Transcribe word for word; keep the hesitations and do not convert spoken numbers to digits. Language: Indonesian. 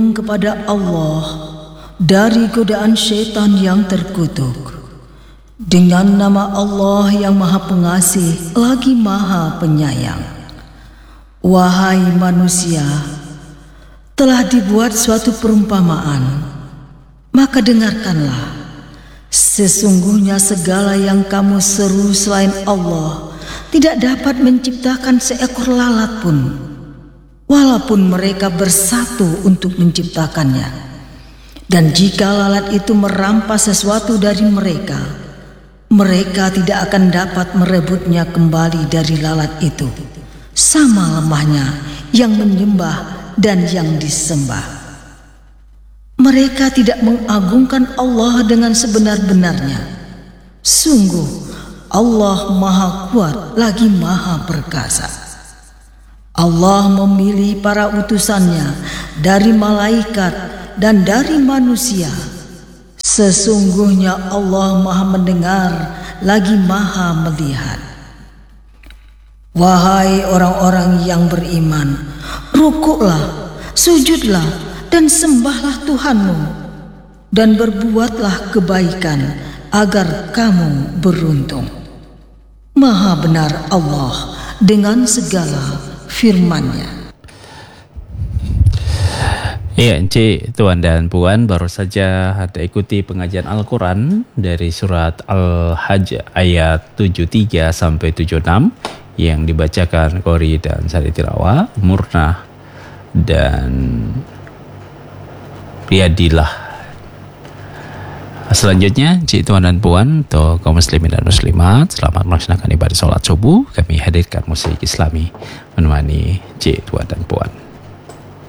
kepada Allah dari godaan syaitan yang terkutuk. Dengan nama Allah yang Maha Pengasih lagi Maha Penyayang. Wahai manusia, telah dibuat suatu perumpamaan, maka dengarkanlah. Sesungguhnya segala yang kamu seru selain Allah tidak dapat menciptakan seekor lalat pun, walaupun mereka bersatu untuk menciptakannya. Dan jika lalat itu merampas sesuatu dari mereka, mereka tidak akan dapat merebutnya kembali dari lalat itu. Sama lemahnya yang menyembah dan yang disembah. Mereka tidak mengagungkan Allah dengan sebenar-benarnya. Sungguh Allah Maha Kuat lagi Maha Perkasa. Allah memilih para utusannya dari malaikat dan dari manusia. Sesungguhnya Allah Maha Mendengar lagi Maha Melihat. Wahai orang-orang yang beriman, rukuklah, sujudlah, dan sembahlah Tuhanmu, dan berbuatlah kebaikan agar kamu beruntung. Maha benar Allah dengan segala firman-Nya. Ya, Encik, Tuan dan Puan, baru saja Anda ikuti pengajian Al-Quran dari surat Al-Hajj ayat tujuh puluh tiga sampai tujuh puluh enam yang dibacakan Qori dan Sari Tilawah, Murnah dan Riyadillah. Selanjutnya, Encik, Tuan dan Puan, untuk kaum muslimin dan muslimat, selamat melaksanakan ibadah sholat subuh. Kami hadirkan musik Islami menemani Encik, Tuan dan Puan.